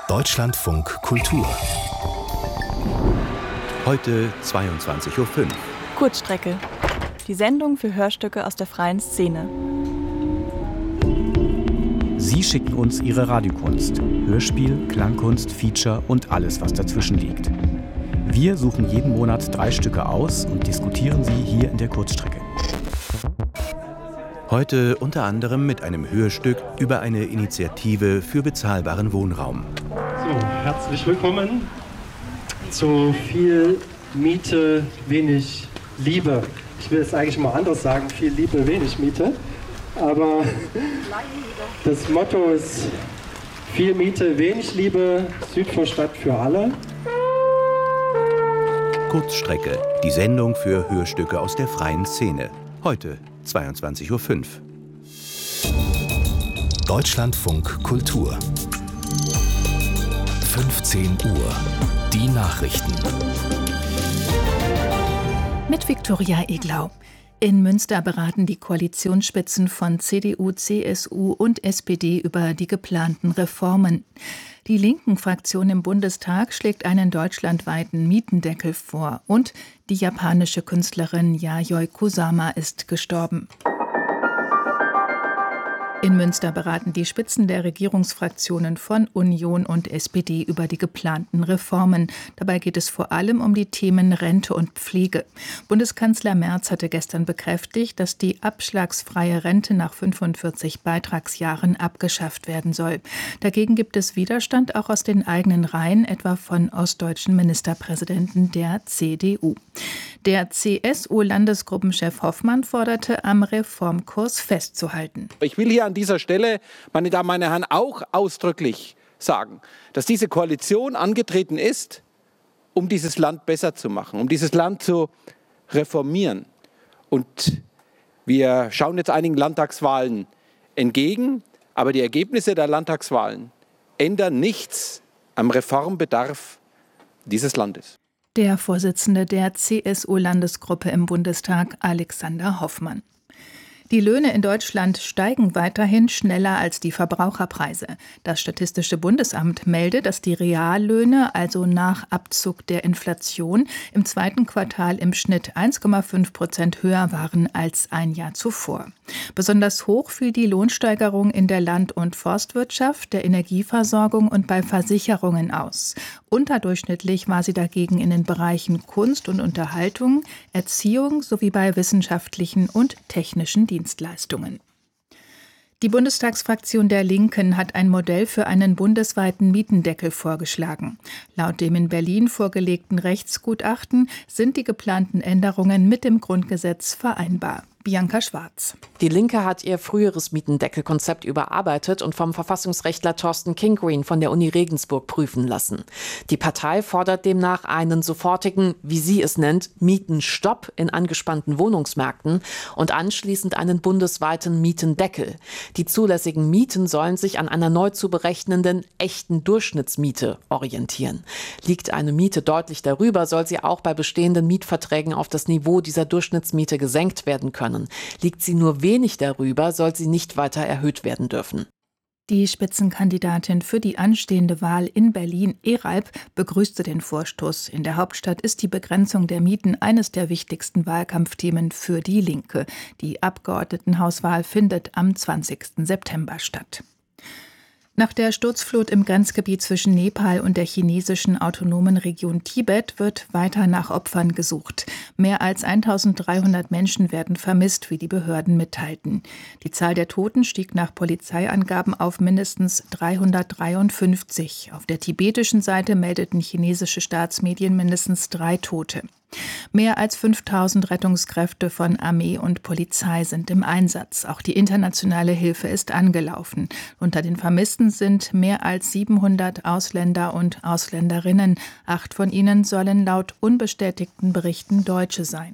Deutschlandfunk Kultur. Heute 22:05 Uhr. Kurzstrecke. Die Sendung für Hörstücke aus der freien Szene. Sie schicken uns ihre Radiokunst, Hörspiel, Klangkunst, Feature und alles, was dazwischen liegt. Wir suchen jeden Monat 3 Stücke aus und diskutieren sie hier in der Kurzstrecke. Heute unter anderem mit einem Hörstück über eine Initiative für bezahlbaren Wohnraum. So, herzlich willkommen zu viel Miete, wenig Liebe. Ich will es eigentlich mal anders sagen, viel Liebe, wenig Miete. Aber das Motto ist viel Miete, wenig Liebe, Südvorstadt für alle. Kurzstrecke, die Sendung für Hörstücke aus der freien Szene. Heute 22:05 Uhr. Deutschlandfunk Kultur. 15 Uhr. Die Nachrichten. Mit Viktoria Eglau. In Münster beraten die Koalitionsspitzen von CDU, CSU und SPD über die geplanten Reformen. Die Linken-Fraktion im Bundestag schlägt einen deutschlandweiten Mietendeckel vor und die japanische Künstlerin Yayoi Kusama ist gestorben. In Münster beraten die Spitzen der Regierungsfraktionen von Union und SPD über die geplanten Reformen. Dabei geht es vor allem um die Themen Rente und Pflege. Bundeskanzler Merz hatte gestern bekräftigt, dass die abschlagsfreie Rente nach 45 Beitragsjahren abgeschafft werden soll. Dagegen gibt es Widerstand auch aus den eigenen Reihen, etwa von ostdeutschen Ministerpräsidenten der CDU. Der CSU-Landesgruppenchef Hoffmann forderte, am Reformkurs festzuhalten. Ich will hier an dieser Stelle, meine Damen, meine Herren, auch ausdrücklich sagen, dass diese Koalition angetreten ist, um dieses Land besser zu machen, um dieses Land zu reformieren. Und wir schauen jetzt einigen Landtagswahlen entgegen, aber die Ergebnisse der Landtagswahlen ändern nichts am Reformbedarf dieses Landes. Der Vorsitzende der CSU-Landesgruppe im Bundestag, Alexander Hoffmann. Die Löhne in Deutschland steigen weiterhin schneller als die Verbraucherpreise. Das Statistische Bundesamt meldet, dass die Reallöhne, also nach Abzug der Inflation, im zweiten Quartal im Schnitt 1,5% höher waren als ein Jahr zuvor. Besonders hoch fiel die Lohnsteigerung in der Land- und Forstwirtschaft, der Energieversorgung und bei Versicherungen aus. Unterdurchschnittlich war sie dagegen in den Bereichen Kunst und Unterhaltung, Erziehung sowie bei wissenschaftlichen und technischen Dienstleistungen. Die Bundestagsfraktion der Linken hat ein Modell für einen bundesweiten Mietendeckel vorgeschlagen. Laut dem in Berlin vorgelegten Rechtsgutachten sind die geplanten Änderungen mit dem Grundgesetz vereinbar. Bianca Schwarz. Die Linke hat ihr früheres Mietendeckelkonzept überarbeitet und vom Verfassungsrechtler Thorsten Kingreen von der Uni Regensburg prüfen lassen. Die Partei fordert demnach einen sofortigen, wie sie es nennt, Mietenstopp in angespannten Wohnungsmärkten und anschließend einen bundesweiten Mietendeckel. Die zulässigen Mieten sollen sich an einer neu zu berechnenden echten Durchschnittsmiete orientieren. Liegt eine Miete deutlich darüber, soll sie auch bei bestehenden Mietverträgen auf das Niveau dieser Durchschnittsmiete gesenkt werden können. Liegt sie nur wenig darüber, soll sie nicht weiter erhöht werden dürfen. Die Spitzenkandidatin für die anstehende Wahl in Berlin, Eralp, begrüßte den Vorstoß. In der Hauptstadt ist die Begrenzung der Mieten eines der wichtigsten Wahlkampfthemen für die Linke. Die Abgeordnetenhauswahl findet am 20. September statt. Nach der Sturzflut im Grenzgebiet zwischen Nepal und der chinesischen autonomen Region Tibet wird weiter nach Opfern gesucht. Mehr als 1300 Menschen werden vermisst, wie die Behörden mitteilten. Die Zahl der Toten stieg nach Polizeiangaben auf mindestens 353. Auf der tibetischen Seite meldeten chinesische Staatsmedien mindestens 3 Tote. Mehr als 5000 Rettungskräfte von Armee und Polizei sind im Einsatz. Auch die internationale Hilfe ist angelaufen. Unter den Vermissten sind mehr als 700 Ausländer und Ausländerinnen. 8 von ihnen sollen laut unbestätigten Berichten Deutsche sein.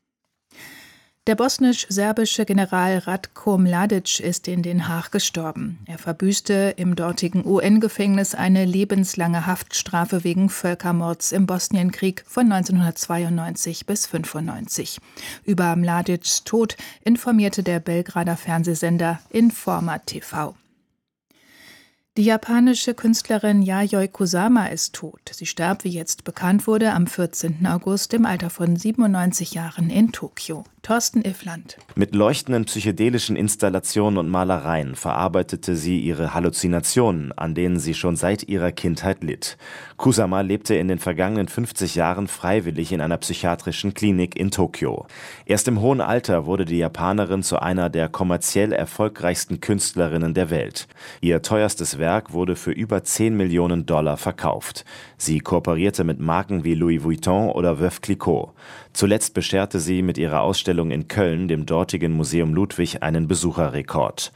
Der bosnisch-serbische General Ratko Mladic ist in Den Haag gestorben. Er verbüßte im dortigen UN-Gefängnis eine lebenslange Haftstrafe wegen Völkermords im Bosnienkrieg von 1992 bis 1995. Über Mladics Tod informierte der Belgrader Fernsehsender Informa TV. Die japanische Künstlerin Yayoi Kusama ist tot. Sie starb, wie jetzt bekannt wurde, am 14. August im Alter von 97 Jahren in Tokio. Thorsten Iffland. Mit leuchtenden psychedelischen Installationen und Malereien verarbeitete sie ihre Halluzinationen, an denen sie schon seit ihrer Kindheit litt. Kusama lebte in den vergangenen 50 Jahren freiwillig in einer psychiatrischen Klinik in Tokio. Erst im hohen Alter wurde die Japanerin zu einer der kommerziell erfolgreichsten Künstlerinnen der Welt. Ihr teuerstes Werk wurde für über 10 Millionen $10 verkauft. Sie kooperierte mit Marken wie Louis Vuitton oder Veuve Clicquot. Zuletzt bescherte sie mit ihrer Ausstellung in Köln dem dortigen Museum Ludwig einen Besucherrekord.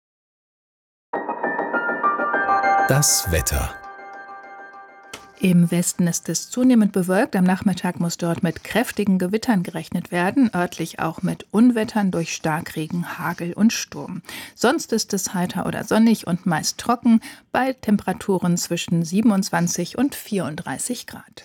Das Wetter. Im Westen ist es zunehmend bewölkt. Am Nachmittag muss dort mit kräftigen Gewittern gerechnet werden, örtlich auch mit Unwettern durch Starkregen, Hagel und Sturm. Sonst ist es heiter oder sonnig und meist trocken, bei Temperaturen zwischen 27 und 34 Grad.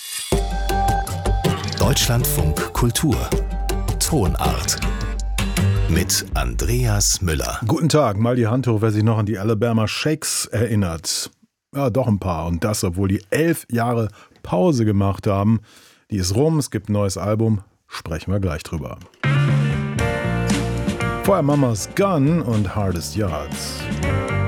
Deutschlandfunk Kultur. Tonart. Mit Andreas Müller. Guten Tag, mal die Hand hoch, wer sich noch an die Alabama Shakes erinnert. Ja, doch ein paar. Und das, obwohl die 11 Jahre Pause gemacht haben. Die ist rum, es gibt ein neues Album. Sprechen wir gleich drüber. Vorher Mama's Gun und Hardest Yards.